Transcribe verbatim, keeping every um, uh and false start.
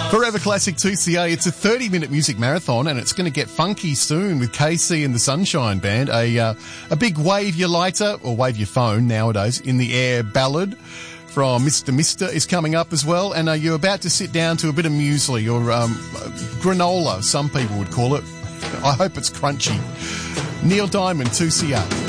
Forever Classic two C A, it's a thirty-minute music marathon and it's going to get funky soon with K C and the Sunshine Band. A uh, a big Wave Your Lighter, or Wave Your Phone nowadays, in the Air ballad from Mister Mister is coming up as well. And uh, you're about to sit down to a bit of muesli, or um, granola, some people would call it. I hope it's crunchy. Neil Diamond, two C A.